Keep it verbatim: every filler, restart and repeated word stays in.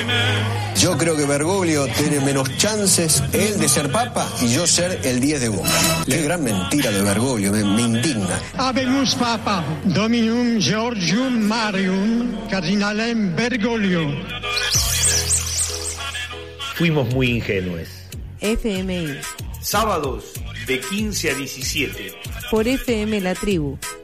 Yo creo que Bergoglio tiene menos chances él de ser papa y yo ser el diez de Boca. Qué gran mentira de Bergoglio, me, me indigna. Habemus papa, dominum Georgium Marium, cardinalem Bergoglio. Fuimos muy ingenuos. F M I. Sábados de quince a diecisiete. Por F M La Tribu.